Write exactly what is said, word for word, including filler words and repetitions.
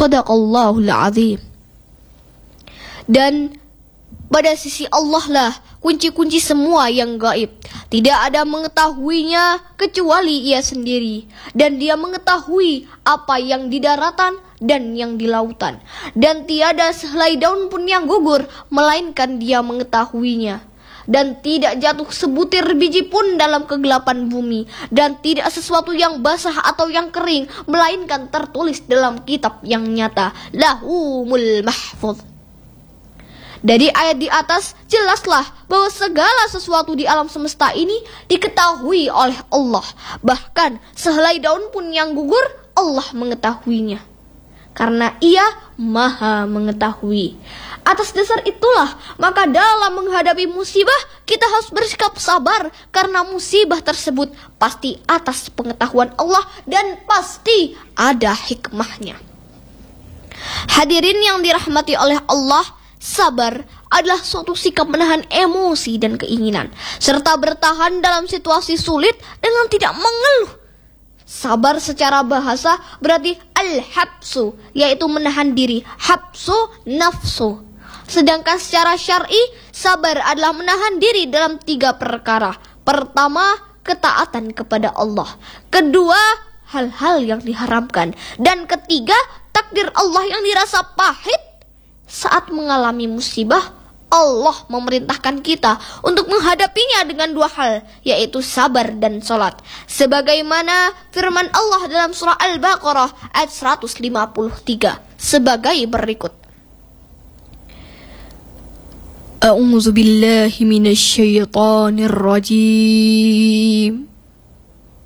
Shadaqallahul azim. Dan pada sisi Allah lah kunci-kunci semua yang gaib. Tidak ada mengetahuinya kecuali Ia sendiri. Dan Dia mengetahui apa yang di daratan dan yang di lautan. Dan tiada sehelai daun pun yang gugur, melainkan Dia mengetahuinya. Dan tidak jatuh sebutir biji pun dalam kegelapan bumi. Dan tidak sesuatu yang basah atau yang kering, melainkan tertulis dalam kitab yang nyata. Lahumul mahfuz. Dari ayat di atas jelaslah bahwa segala sesuatu di alam semesta ini diketahui oleh Allah. Bahkan sehelai daun pun yang gugur, Allah mengetahuinya. Karena Ia Maha mengetahui. Atas dasar itulah, maka dalam menghadapi musibah, kita harus bersikap sabar. Karena musibah tersebut pasti atas pengetahuan Allah dan pasti ada hikmahnya. Hadirin yang dirahmati oleh Allah, sabar adalah suatu sikap menahan emosi dan keinginan, serta bertahan dalam situasi sulit dengan tidak mengeluh. Sabar secara bahasa berarti al-habsu, yaitu menahan diri, habsu nafsu. Sedangkan secara syar'i, sabar adalah menahan diri dalam tiga perkara. Pertama, ketaatan kepada Allah. Kedua, hal-hal yang diharamkan. Dan ketiga, takdir Allah yang dirasa pahit. Saat mengalami musibah, Allah memerintahkan kita untuk menghadapinya dengan dua hal, yaitu sabar dan sholat. Sebagaimana firman Allah dalam surah Al-Baqarah ayat seratus lima puluh tiga sebagai berikut. A'udzu billahi minasy syaithanir rajim.